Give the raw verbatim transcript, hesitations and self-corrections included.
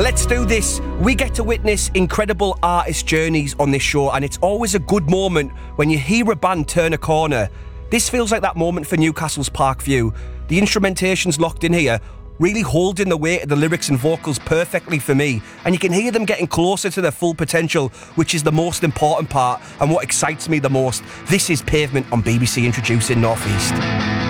Let's do this. We get to witness incredible artist journeys on this show, and it's always a good moment when you hear a band turn a corner. This feels like that moment for Newcastle's Park View. The instrumentation's locked in here, really holding the weight of the lyrics and vocals perfectly for me, and you can hear them getting closer to their full potential, which is the most important part and what excites me the most. This is Pavement on B B C introducing North East.